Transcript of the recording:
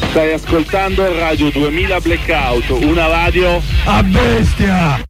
Stai ascoltando Radio 2000 Blackout, una radio a bestia!